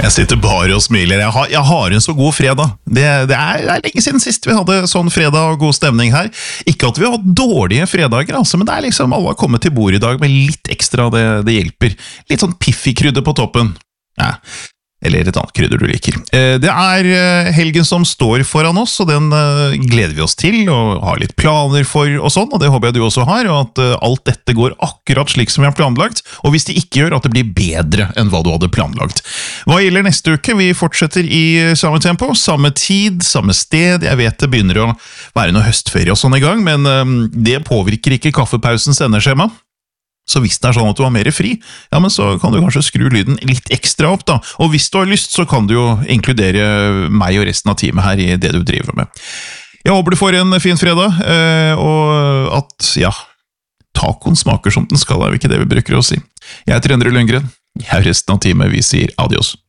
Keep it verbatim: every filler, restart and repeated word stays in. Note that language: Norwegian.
Jeg sitter bare og smiler. Jeg har, jeg har en så god fredag. Det, det, er, det er lenge siden sist vi hadde sånn fredag og god stemning her. Ikke at vi har hatt dårlige fredager, altså, men det er liksom alle har kommet til bord i dag med litt ekstra, det, det hjelper. Litt sånn piffig-krydder på toppen. Ja, eller et annet krydder du liker. Det er helgen som står foran oss, og den gleder vi oss til, og har litt planer for og sånn, og det håper jeg du også har, og at alt dette går akkurat slik som vi har planlagt, og hvis det ikke gjør, at det blir bedre enn hva du hadde planlagt. Hva gjelder neste uke? Vi fortsetter i samme tempo, samme tid, samme sted. Jeg vet det begynner å være noe høstferie og sånn i gang, men det påvirker ikke kaffepausens endeskjema. Så hvis det er sånn at du har mer fri, ja, men så kan du kanskje skru lyden litt ekstra opp da. Og hvis du har lyst, så kan du jo inkludere meg og resten av teamet her i det du driver med. Jeg håper du får en fin fredag, og at, ja, tacoen smaker som den skal, er jo ikke det vi bruker å si. Jeg heter Endre Lundgren, jeg og resten av teamet, vi sier adios.